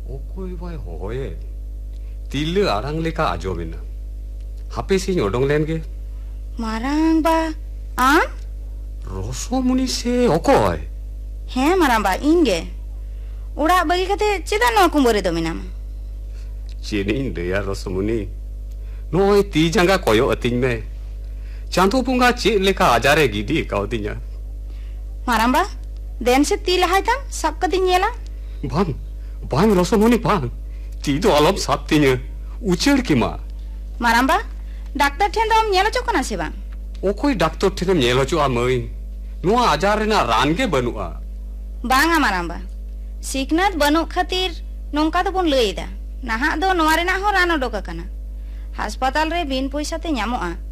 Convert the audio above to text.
Okoi vai hoye. Tilu arang leka ajobina. Hape si nyodong len ge. Marang ba? Ah? Rosomuni se okoi. He marang ba inge. Urak bagi kate cedak no kumbore do minam. Cinin de ya Rosomuni. Noi ti jangga koyo ating me. Chanto punga ce leka ajare gidi kau tinya. Marang ba? Den se ti lahai tam sab ka tinyela. Bang Rosomuni bang. Ti do alam sab tinya. Ucer ki ma. Marang ba? Doctor then dom nyela chok kana se bang. Okoi doctor then nyela chu amoi. Noa ajare na ran ge banua. Banga marang ba. Siknat banuk khatir nongka do bon lei da. Nahak do noa rena ho ran odok akana. Hospital re bin poisa te nyamoa.